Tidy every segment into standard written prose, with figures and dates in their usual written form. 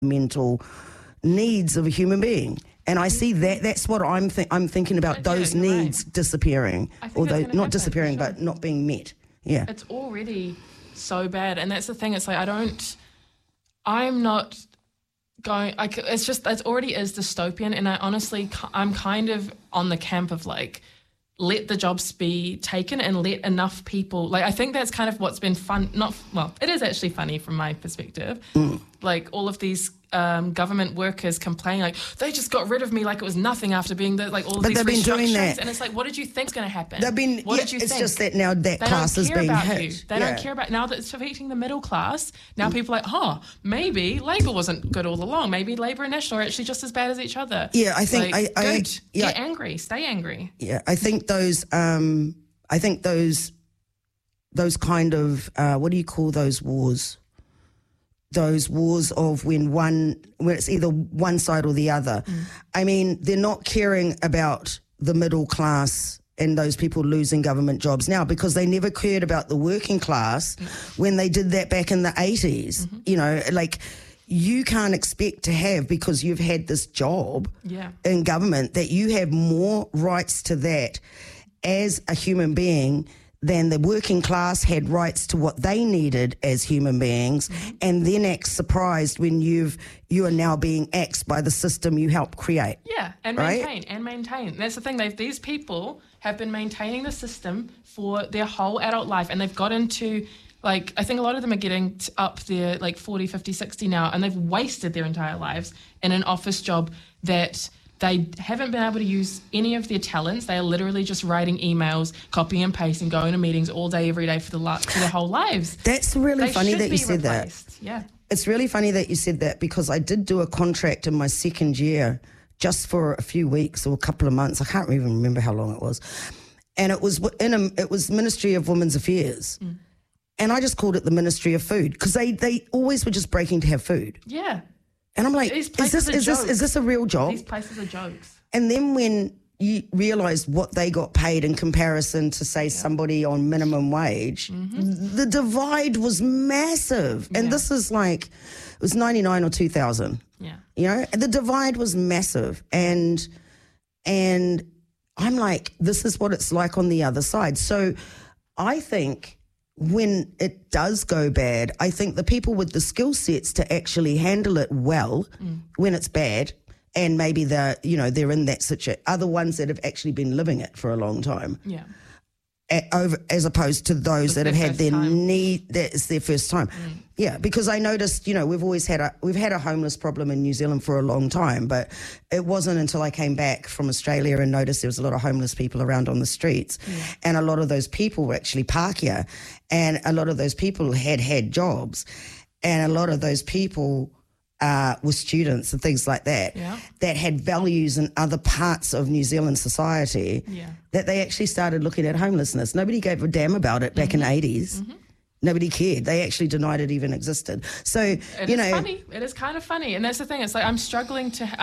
mental needs of a human being. And I see that's what I'm thinking about, those needs disappearing, although not disappearing, but not being met. Yeah. It's already so bad. And that's the thing. It's like, I'm not going, it already is dystopian. And I'm kind of on the camp of like, let the jobs be taken and let enough people, like, I think that's kind of what's been fun. It is actually funny from my perspective. Like all of these government workers complaining like they just got rid of me like it was nothing after being all of these restructures. But they've been doing that. And it's like, what did you think's going to happen? What did you think? It's just that now that class is being hit. They don't care about, now that it's affecting the middle class, now people are like, maybe Labour wasn't good all along. Maybe Labour and National are actually just as bad as each other. Yeah, I think get angry, stay angry. Yeah, I think those those kind of what do you call those wars? Those wars of when it's either one side or the other. I mean, they're not caring about the middle class and those people losing government jobs now because they never cared about the working class when they did that back in the 80s. You know, like you can't expect to have, because you've had this job in government, that you have more rights to that as a human being than the working class had rights to what they needed as human beings, and then act surprised when you are now being axed by the system you helped create. Yeah, and maintain. That's the thing. These people have been maintaining the system for their whole adult life, and they've got into, like, I think a lot of them are getting up there, like 40, 50, 60 now, and they've wasted their entire lives in an office job that they haven't been able to use any of their talents. They are literally just writing emails, copying and pasting, going to meetings all day, every day for their whole lives. That's really funny that you said that. Yeah. It's really funny that you said that, because I did do a contract in my second year just for a few weeks or a couple of months. I can't even remember how long it was. And it was Ministry of Women's Affairs. And I just called it the Ministry of Food, because they always were just breaking to have food. Yeah. And I'm like, is this a real job? These places are jokes. And then when you realise what they got paid in comparison to, say, somebody on minimum wage, the divide was massive. And this is like, it was 99 or 2000. Yeah. You know, the divide was massive. And I'm like, this is what it's like on the other side. So I think when it does go bad, I think the people with the skill sets to actually handle it well when it's bad, and maybe they're in that situation, are the ones that have actually been living it for a long time. Yeah. As opposed to those that have had their need, that it's their first time. Yeah, because I noticed, we've had a homeless problem in New Zealand for a long time, but it wasn't until I came back from Australia and noticed there was a lot of homeless people around on the streets, and a lot of those people were actually Pākehā, and a lot of those people had jobs, and a lot of those people were students and things like that, that had values in other parts of New Zealand society, that they actually started looking at homelessness. Nobody gave a damn about it back in the 80s. Nobody cared. They actually denied it even existed. So, It is kind of funny. And that's the thing. It's like, I am struggling to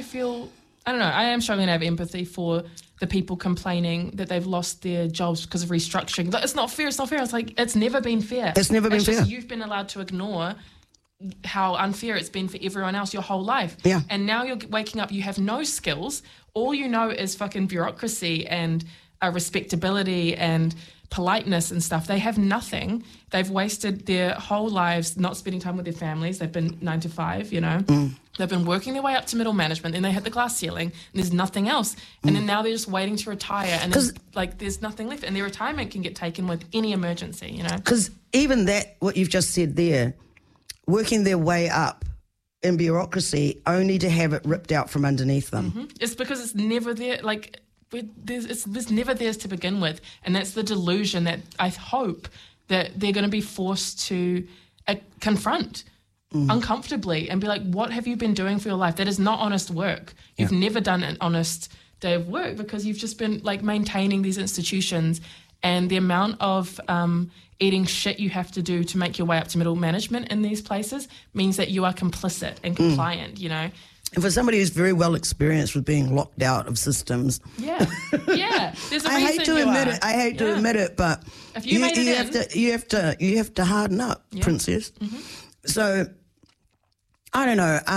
have empathy for the people complaining that they've lost their jobs because of restructuring. It's not fair. It's like, it's never been fair. It's never been fair. You've been allowed to ignore how unfair it's been for everyone else your whole life. Yeah. And now you're waking up, you have no skills. All you know is fucking bureaucracy and respectability and politeness and stuff. They have nothing. They've wasted their whole lives not spending time with their families. They've been 9 to 5, They've been working their way up to middle management, then they hit the glass ceiling and there's nothing else. And then now they're just waiting to retire, and there's nothing left. And their retirement can get taken with any emergency, Because even that, what you've just said there, working their way up in bureaucracy only to have it ripped out from underneath them. It's because it's never there, it's never theirs to begin with. And that's the delusion that I hope that they're going to be forced to confront uncomfortably and be like, what have you been doing for your life? That is not honest work. You've never done an honest day of work, because you've just been maintaining these institutions, and the amount of eating shit you have to do to make your way up to middle management in these places means that you are complicit and compliant, And for somebody who's very well experienced with being locked out of systems. Yeah. There's a reason I hate to admit it, but if you have to harden up, princess. So I don't know.